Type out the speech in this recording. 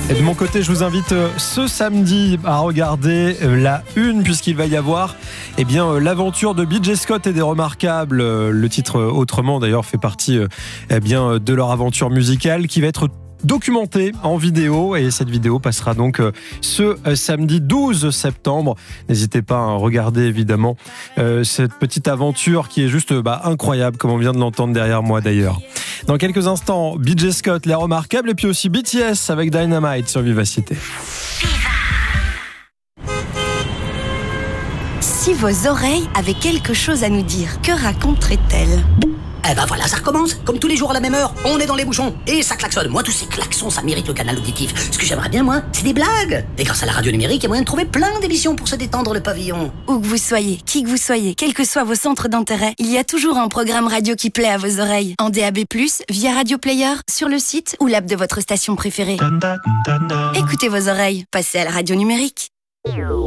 Et de mon côté, je vous invite ce samedi à regarder la une, puisqu'il va y avoir l'aventure de BJ Scott et des Remarquables. Le titre Autrement, d'ailleurs, fait partie de leur aventure musicale qui va être documentée en vidéo, et cette vidéo passera donc ce samedi 12 septembre. N'hésitez pas à regarder évidemment cette petite aventure qui est juste incroyable, comme on vient de l'entendre derrière moi d'ailleurs. Dans quelques instants, BJ Scott, les Remarquables, et puis aussi BTS avec Dynamite sur Vivacité. Si vos oreilles avaient quelque chose à nous dire, que raconteraient-elles ? Eh ben voilà, ça recommence. Comme tous les jours à la même heure, on est dans les bouchons et ça klaxonne. Moi, tous ces klaxons, ça mérite le canal auditif. Ce que j'aimerais bien, moi, c'est des blagues. Et grâce à la radio numérique, il y a moyen de trouver plein d'émissions pour se détendre le pavillon. Où que vous soyez, qui que vous soyez, quels que soient vos centres d'intérêt, il y a toujours un programme radio qui plaît à vos oreilles. En DAB+, via Radio Player, sur le site ou l'app de votre station préférée. Écoutez vos oreilles, passez à la radio numérique.